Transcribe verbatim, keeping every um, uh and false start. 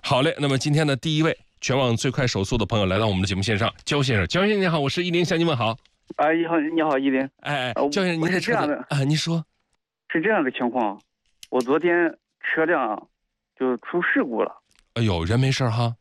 好嘞，那么今天的第一位全网最快手速的朋友来到我们的节目线上，焦先生，焦先生你好，我是依林向您问好。 啊，你好，你好，依林。 哎， 呃焦先生，您的车子啊，您说是这样的情况，我昨天车辆就出事故了。 哎呦，人没事哈？